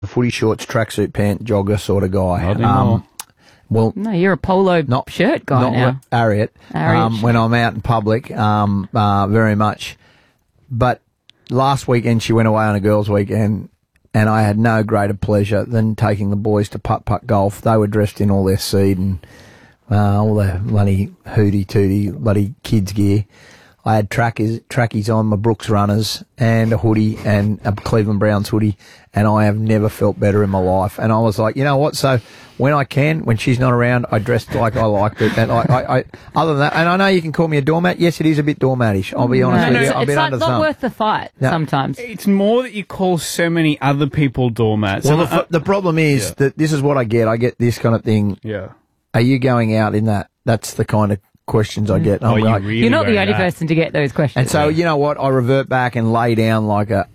footy shorts, tracksuit pant, jogger sort of guy. Well, no, you're a polo shirt guy now. Not Ariat. When I'm out in public, very much. But last weekend she went away on a girls' weekend, and I had no greater pleasure than taking the boys to putt-putt golf. They were dressed in all their seed and all their bloody hooty-tooty bloody kids' gear. I had trackies on, my Brooks runners, and a hoodie, and a Cleveland Browns hoodie, and I have never felt better in my life. And I was like, you know what? So when she's not around, I dress like I like it. And I other than that, and I know you can call me a doormat. Yes, it is a bit doormatish. I'll be honest with you. It's like not worth the fight sometimes. It's more that you call so many other people doormats. Well, the problem is that this is what I get. I get this kind of thing. Yeah. Are you going out in that? That's the kind of questions I get. You're not the only person to get those questions. And so, you know what? I revert back and lay down like a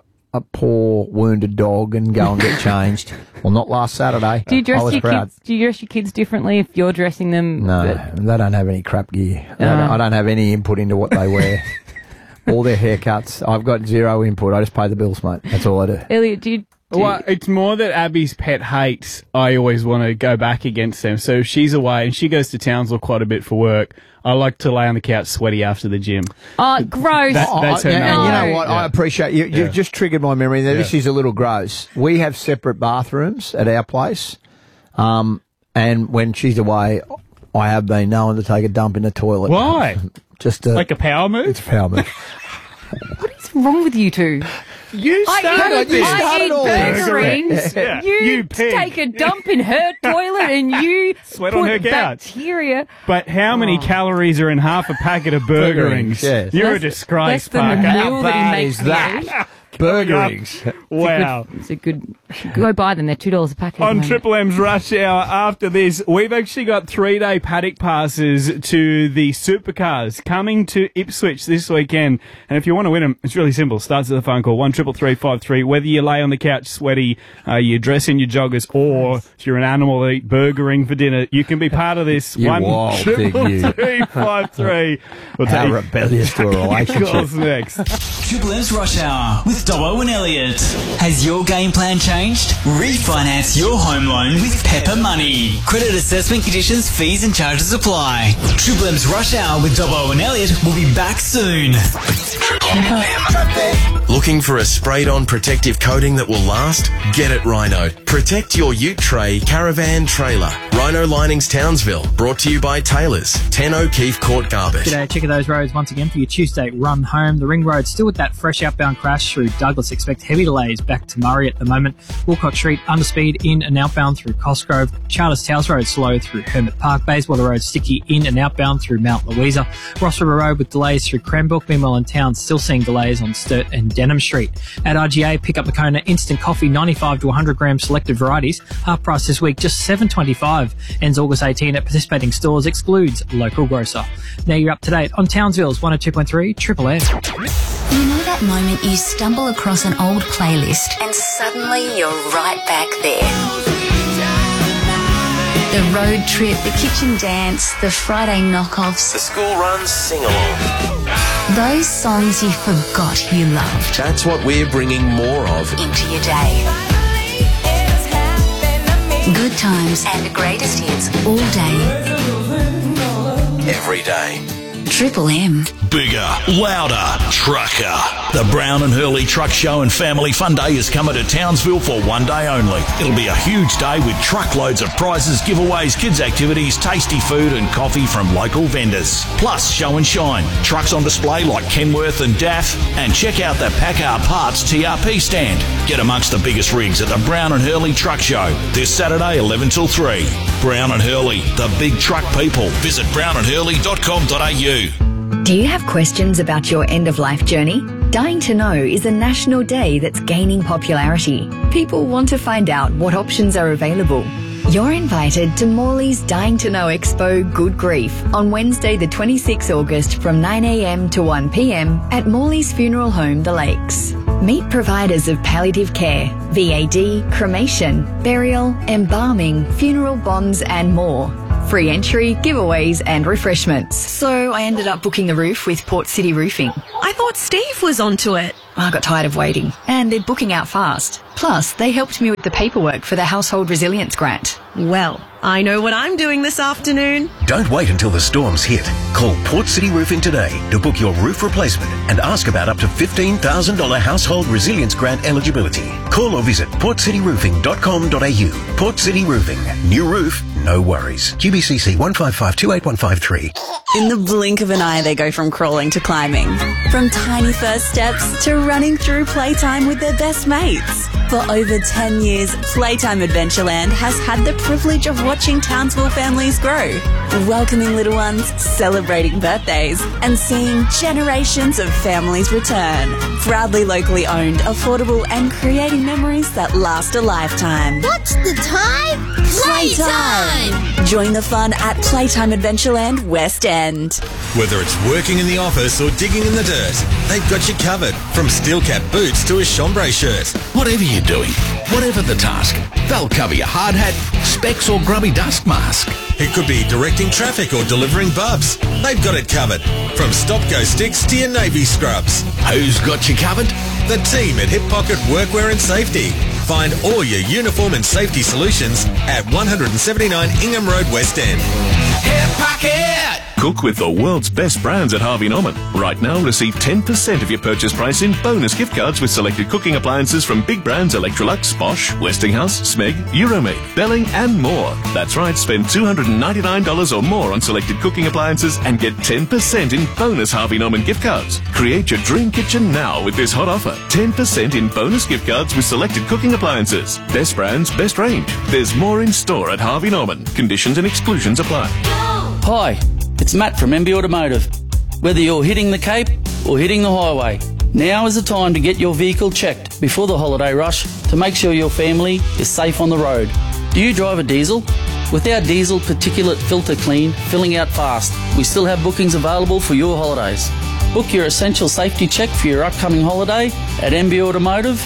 poor wounded dog and go and get changed. Well, not last Saturday. Do you dress your kids differently if you're dressing them? No, they don't have any crap gear. I don't have any input into what they wear. All their haircuts, I've got zero input. I just pay the bills, mate. That's all I do. Elliot, do you... Well, it's more that Abby's pet hates. I always want to go back against them. So if she's away and she goes to Townsville quite a bit for work, I like to lay on the couch sweaty after the gym. Oh, gross. That's her You know what? Yeah. I appreciate you. You've just triggered my memory. Now, this is a little gross. We have separate bathrooms at our place. And when she's away, I have been known to take a dump in the toilet. Why? Like a power move? It's a power move. What is wrong with you two? You started this. I eat burger rings. Yeah. You pig. take a dump in her toilet and you sweat put on her couch. Bacteria. But how many calories are in half a packet of burger rings? Yes. You're a disgrace, Parker. How bad is that? Burger rings. Wow. It's a good. Go buy them. They're $2 a packet. On Triple M's Rush Hour after this, we've actually got 3-day paddock passes to the Supercars coming to Ipswich this weekend. And if you want to win them, it's really simple. Starts with a phone call, 133353. Whether you lay on the couch sweaty, you dress in your joggers, or if you're an animal that eat burger ring for dinner, you can be part of this. You wild pig, you. 133353. How rebellious to a relationship. Calls next. Triple M's Rush Hour with Dobbo and Elliot. Has your game plan changed? Refinance your home loan with Pepper Money. Credit assessment conditions, fees and charges apply. Triple M's Rush Hour with Dobbo and Elliot will be back soon. Looking for a sprayed-on protective coating that will last? Get it Rhino. Protect your ute tray, caravan, trailer. Rhino Linings Townsville. Brought to you by Taylors. 10 O'Keefe Court, Garbett. G'day, check out those roads once again for your Tuesday run home. The Ring Road still with that fresh outbound crash through Douglas. Expect heavy delays back to Murray at the moment. Wilcox Street underspeed in and outbound through Cosgrove. Charters Towers Road slow through Hermit Park. Bayswater Road sticky in and outbound through Mount Louisa. Ross River Road with delays through Cranbrook. Meanwhile in town still seeing delays on Sturt and Denham Street. At RGA, pick up the Kona instant coffee, 95 to 100 gram selected varieties. Half price this week, just $7.25. Ends August 18 at participating stores, excludes local grocer. Now you're up to date on Townsville's 102.3 Triple M. You know that moment you stumble across an old playlist and suddenly you're right back there. The road trip, the kitchen dance, the Friday knockoffs. The school runs sing-along. Those songs you forgot you loved. That's what we're bringing more of into your day. Good times and the greatest hits all day. every day. Triple M. Bigger, louder, trucker. The Brown and Hurley Truck Show and Family Fun Day is coming to Townsville for one day only. It'll be a huge day with truckloads of prizes, giveaways, kids' activities, tasty food and coffee from local vendors. Plus, show and shine. Trucks on display like Kenworth and DAF. And check out the Packard Parts TRP stand. Get amongst the biggest rigs at the Brown and Hurley Truck Show this Saturday 11 till 3. Brown and Hurley, the big truck people. Visit brownandhurley.com.au. Do you have questions about your end-of-life journey? Dying to Know is a national day that's gaining popularity. People want to find out what options are available. You're invited to Morley's Dying to Know Expo Good Grief on Wednesday the 26th August from 9 a.m. to 1 p.m. at Morley's Funeral Home, The Lakes. Meet providers of palliative care, VAD, cremation, burial, embalming, funeral bonds and more. Free entry, giveaways and refreshments. So I ended up booking the roof with Port City Roofing. I thought Steve was onto it. I got tired of waiting and they're booking out fast. Plus, they helped me with the paperwork for the Household Resilience Grant. Well, I know what I'm doing this afternoon. Don't wait until the storms hit. Call Port City Roofing today to book your roof replacement and ask about up to $15,000 Household Resilience Grant eligibility. Call or visit portcityroofing.com.au. Port City Roofing. New roof, no worries. QBCC 155281553. In the blink of an eye, they go from crawling to climbing. From tiny first steps to running through playtime with their best mates. For over 10 years, Playtime Adventureland has had the privilege of watching Townsville families grow, welcoming little ones, celebrating birthdays, and seeing generations of families return. Proudly locally owned, affordable, and creating memories that last a lifetime. What's the time? Playtime! Join the fun at Playtime Adventureland West End. Whether it's working in the office or digging in the dirt, they've got you covered. From steel cap boots to a chambray shirt. Whatever you're doing, whatever the task, they'll cover your hard hat, specs or grubby dust mask. It could be directing traffic or delivering bubs. They've got it covered. From stop-go sticks to your navy scrubs. Who's got you covered? The team at Hip Pocket Workwear and Safety. Find all your uniform and safety solutions at 179 Ingham Road, West End. Hip Pocket! Cook with the world's best brands at Harvey Norman. Right now, receive 10% of your purchase price in bonus gift cards with selected cooking appliances from big brands Electrolux, Bosch, Westinghouse, Smeg, Euromaid, Belling and more. That's right, spend $299 or more on selected cooking appliances and get 10% in bonus Harvey Norman gift cards. Create your dream kitchen now with this hot offer. 10% in bonus gift cards with selected cooking appliances. Best brands, best range. There's more in store at Harvey Norman. Conditions and exclusions apply. Hi, it's Matt from MB Automotive. Whether you're hitting the Cape or hitting the highway, now is the time to get your vehicle checked before the holiday rush to make sure your family is safe on the road. Do you drive a diesel? With our diesel particulate filter clean, filling out fast, we still have bookings available for your holidays. Book your essential safety check for your upcoming holiday at MB Automotive,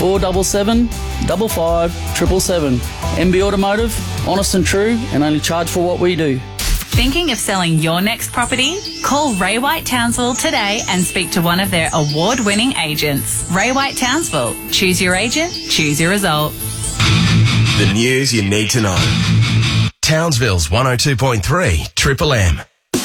477 55 777. MB Automotive, honest and true, and only charge for what we do. Thinking of selling your next property? Call Ray White Townsville today and speak to one of their award-winning agents. Ray White Townsville. Choose your agent, choose your result. The news you need to know. Townsville's 102.3 Triple M.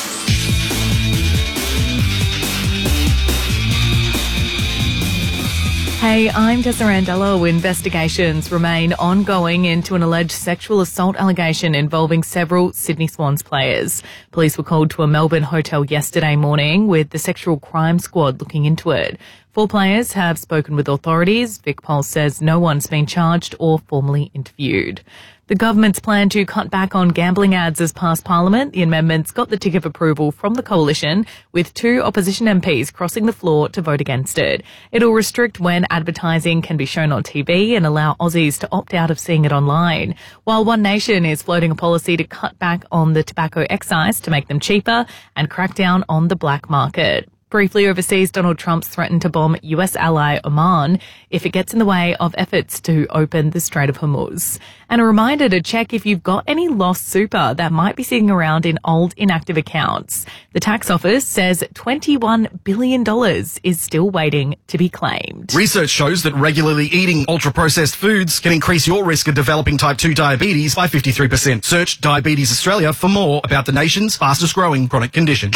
Hey, I'm Tessa Randello. Investigations remain ongoing into an alleged sexual assault allegation involving several Sydney Swans players. Police were called to a Melbourne hotel yesterday morning with the Sexual Crime Squad looking into it. 4 players have spoken with authorities. VicPol says no one's been charged or formally interviewed. The government's plan to cut back on gambling ads has passed Parliament. The amendments got the tick of approval from the coalition, with 2 opposition MPs crossing the floor to vote against it. It'll restrict when advertising can be shown on TV and allow Aussies to opt out of seeing it online. While One Nation is floating a policy to cut back on the tobacco excise to make them cheaper and crack down on the black market. Briefly overseas, Donald Trump's threatened to bomb US ally Oman if it gets in the way of efforts to open the Strait of Hormuz. And a reminder to check if you've got any lost super that might be sitting around in old inactive accounts. The tax office says $21 billion is still waiting to be claimed. Research shows that regularly eating ultra-processed foods can increase your risk of developing type 2 diabetes by 53%. Search Diabetes Australia for more about the nation's fastest growing chronic condition.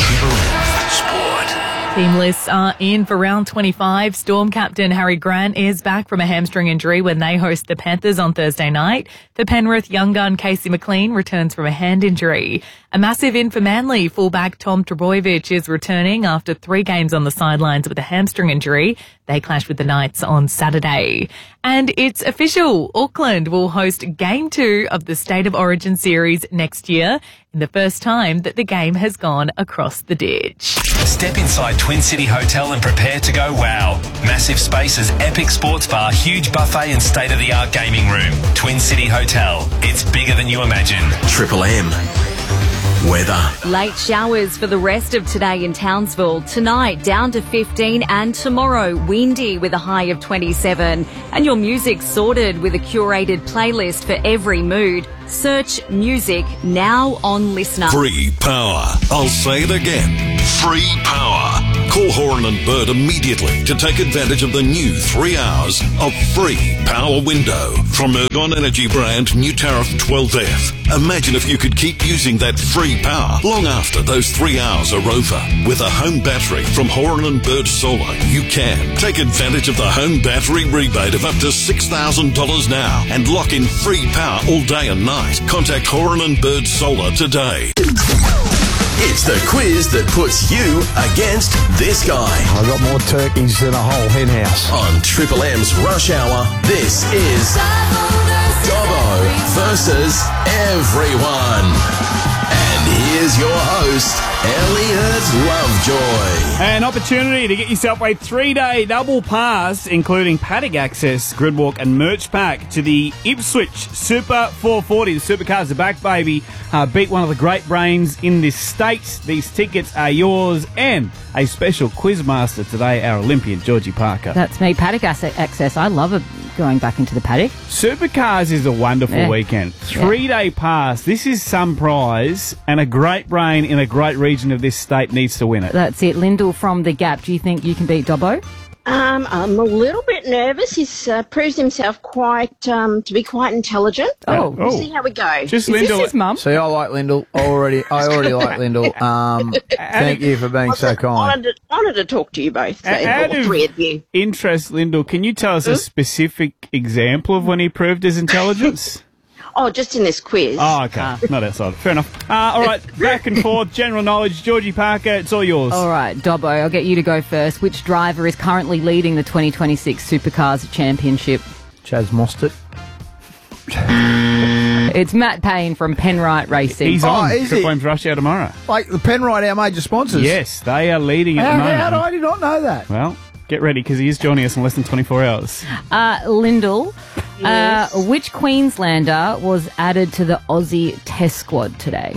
Team lists are in for round 25. Storm captain Harry Grant is back from a hamstring injury when they host the Panthers on Thursday night. For Penrith, young gun Casey McLean returns from a hand injury. A massive in for Manly. Fullback Tom Trbojevic is returning after 3 games on the sidelines with a hamstring injury. They clash with the Knights on Saturday. And it's official. Auckland will host Game 2 of the State of Origin series next year, in the first time that the game has gone across the ditch. Step inside Twin City Hotel and prepare to go wow. Massive spaces, epic sports bar, huge buffet and state-of-the-art gaming room. Twin City Hotel. It's bigger than you imagine. Triple M. Weather. Late showers for the rest of today in Townsville. Tonight down to 15 and tomorrow windy with a high of 27. And your music sorted with a curated playlist for every mood. Search music now on Listener. Free power. I'll say it again. Free power. Call Horan and Bird immediately to take advantage of the new 3 hours of free power window from Ergon Energy brand new tariff 12F. Imagine if you could keep using that free power long after those 3 hours are over. With a home battery from Horan and Bird Solar, you can take advantage of the home battery rebate of up to $6,000 now and lock in free power all day and night. Contact Horan and Bird Solar today. It's the quiz that puts you against this guy. I've got more turkeys than a whole hen house. On Triple M's Rush Hour, this is Dobbo versus everyone. And here's your host, Elliot Lovejoy. An opportunity to get yourself a 3-day double pass, including paddock access, grid walk and merch pack to the Ipswich Super 440. The Supercars are back, baby. Beat one of the great brains in this state. These tickets are yours, and a special quizmaster today, our Olympian, Georgie Parker. That's me. Paddock access. I love it, going back into the paddock. Supercars is a wonderful weekend. 3-day pass. This is some prize, and a great brain in a great region of this state needs to win it. That's it. Lyndall from the Gap. Do you think you can beat Dobbo? I'm a little bit nervous. He's proves himself to be quite intelligent. We'll see how we go. Just is Lyndall. this his mum? See, I like Lyndall. I already like Lyndall. Thank you for being so kind. Honoured to talk to you both, Out all of three of you. interest, Lyndall, can you tell us a specific example of when he proved his intelligence? Oh, just in this quiz. Oh, okay. Not outside. Fair enough. All right, back and forth, general knowledge. Georgie Parker, it's all yours. All right, Dobbo, I'll get you to go first. Which driver is currently leading the 2026 Supercars Championship? Chaz Mostert. It's Matt Payne from Penrite Racing. He's on. is Triple he? M's Rush Hour tomorrow. Like the Penrite, our major sponsors. Yes, they are leading at the moment. How did I did not know that? Well, get ready because he is joining us in less than 24 hours. Lyndall, Yes. which Queenslander was added to the Aussie Test squad today?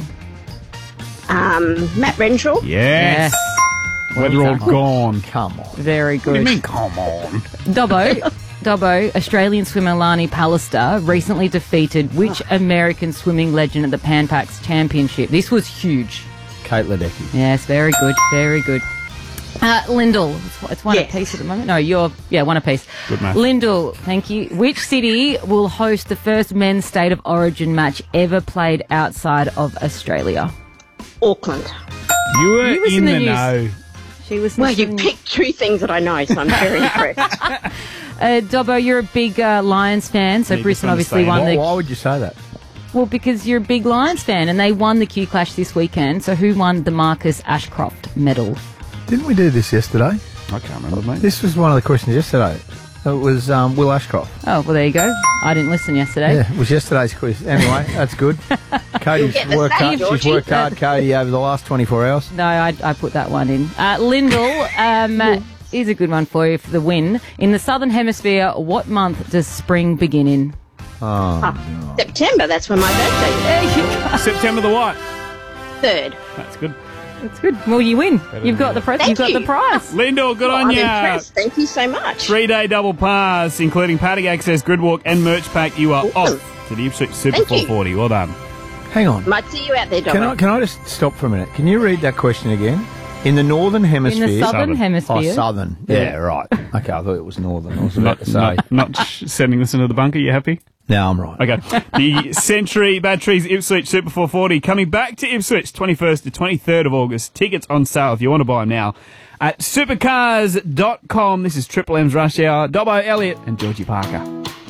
Matt Renshaw. Yes. Well We're all done. gone. Come on. Very good. What do you mean, come on? Dobbo, Australian swimmer Lani Pallister recently defeated which American swimming legend at the Pan Pacs Championship? This was huge. Kate Ledecky. Yes, very good, very good. Lyndall, it's one apiece at the moment. No, one apiece. Good math. Lyndall, thank you. Which city will host the first men's State of Origin match ever played outside of Australia? Auckland. You were You was in in the the news. know. She was. Well, you picked two things that I know, so I'm very impressed. Dobbo, you're a big Lions fan, so Yeah, Brisbane just obviously won understand. the... Why would you say that? Well, because you're a big Lions fan, and they won the Q Clash this weekend, so who won the Marcus Ashcroft medal? Didn't we do this yesterday? I can't remember, mate. This was one of the questions yesterday. It was Will Ashcroft. Oh, well, there you go. I didn't listen yesterday. Yeah, it was yesterday's quiz. Anyway, that's good. Cody's get the worked same, hard. She's Georgie. worked hard, Cody, over the last 24 hours. No, I put that one in. Lyndall, here's a good one for you for the win. In the Southern Hemisphere, what month does spring begin in? September, that's when my birthday There you go. September the what? is. 3rd. That's good. That's good. Well, you win. You've got the Thank you've got you. the prize. Lyndall, good on I'm ya. impressed. Thank you so much. 3-day double pass, including paddock access, grid walk and merch pack. You are Awesome. off to the Ipswich Super Thank you. 440. Well done. Hang on. Might see you out there, Dobbo. Can I just stop for a minute? Can you read that question again? In the Northern Hemisphere. In the Southern Hemisphere. Oh, Southern. Yeah, right. Okay, I thought it was Northern. I was about to say. Not sending this into the bunker. You happy? No, I'm right. Okay. The Century Batteries Ipswich Super 440 coming back to Ipswich 21st to 23rd of August. Tickets on sale if you want to buy them now at supercars.com. This is Triple M's Rush Hour. Dobbo, Elliot and Georgie Parker.